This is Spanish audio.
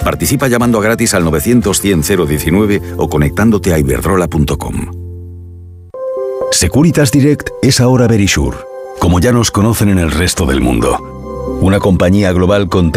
Participa llamando a gratis al 900-100-019 o conectándote a iberdrola.com. Securitas Direct es ahora Verisure, como ya nos conocen en el resto del mundo. Una compañía global con